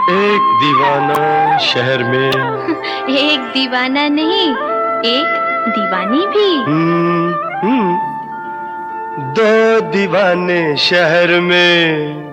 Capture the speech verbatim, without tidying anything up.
एक दीवाना शहर में। एक दीवाना नहीं, एक दीवानी भी। हम्म, हम्म, दो दीवाने शहर में।